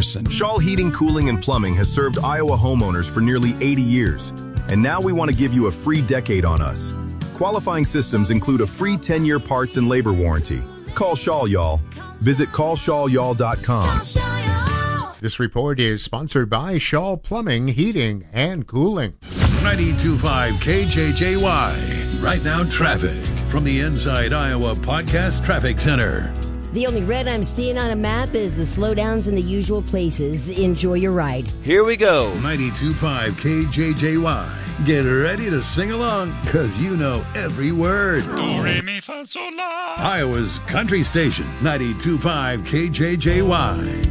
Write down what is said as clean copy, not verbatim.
Shaw Heating, Cooling, and Plumbing has served Iowa homeowners for nearly 80 years. And now we want to give you a free decade on us. Qualifying systems include a free 10-year parts and labor warranty. Call Shaw, y'all. Visit callshawyall.com. This report is sponsored by Shaw Plumbing, Heating, and Cooling. 92.5 KJJY. Right now, traffic from the Inside Iowa Podcast Traffic Center. The only red I'm seeing on a map is the slowdowns in the usual places. Enjoy your ride. Here we go. 92.5 KJJY. Get ready to sing along, because you know every word. Do, re, mi, fa, sol, la. Iowa's country station, 92.5 KJJY.